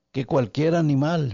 que cualquier animal.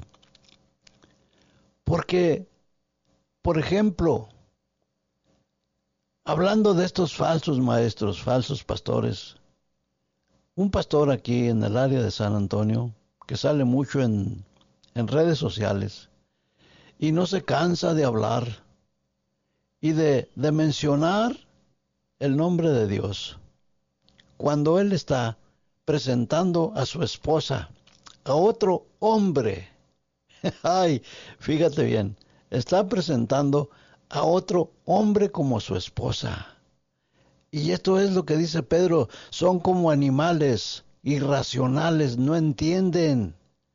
Porque, por ejemplo, hablando de estos falsos maestros, falsos pastores, un pastor aquí en el área de San Antonio, que sale mucho en redes sociales, y no se cansa de hablar y de mencionar el nombre de Dios, cuando él está presentando a su esposa, a otro hombre. Ay, fíjate bien, está presentando a otro hombre como su esposa. Y esto es lo que dice Pedro, son como animales irracionales, no entienden.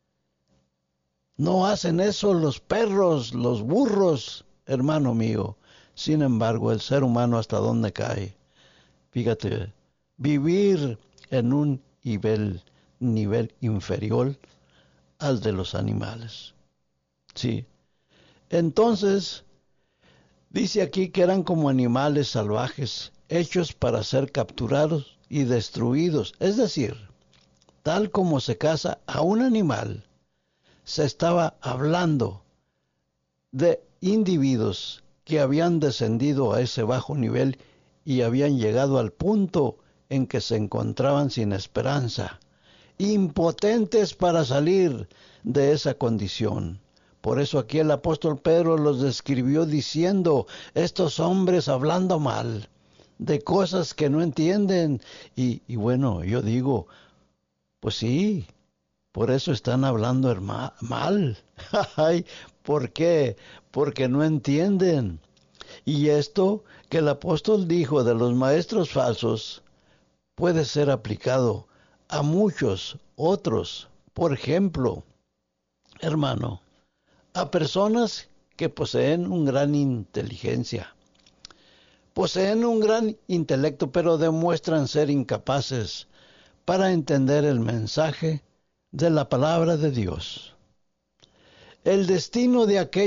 No hacen eso los perros, los burros, hermano mío. Sin embargo, el ser humano hasta dónde cae. Fíjate, vivir en un nivel inferior al de los animales. Sí. Entonces, dice aquí que eran como animales salvajes, hechos para ser capturados y destruidos. Es decir, tal como se caza a un animal, se estaba hablando de individuos que habían descendido a ese bajo nivel y habían llegado al punto en que se encontraban sin esperanza, impotentes para salir de esa condición. Por eso aquí el apóstol Pedro los describió diciendo, estos hombres hablando mal, de cosas que no entienden. Y bueno, yo digo, pues sí, por eso están hablando mal. Ay, ¿por qué? Porque no entienden. Y esto que el apóstol dijo de los maestros falsos puede ser aplicado a muchos otros. Por ejemplo, hermano, a personas que poseen un gran inteligencia, poseen un gran intelecto, pero demuestran ser incapaces para entender el mensaje de la palabra de Dios. El destino de aquellos